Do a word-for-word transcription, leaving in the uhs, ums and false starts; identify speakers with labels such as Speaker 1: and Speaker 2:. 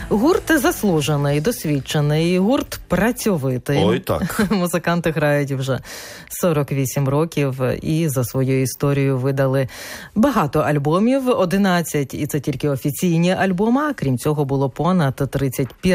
Speaker 1: Гурт заслужений, досвідчений, гурт працьовитий.
Speaker 2: Ой, так.
Speaker 1: Музиканти грають вже сорок вісім років і за свою історію видали багато альбомів, одинадцять, і це тільки офіційні альбоми, а крім цього було понад тридцять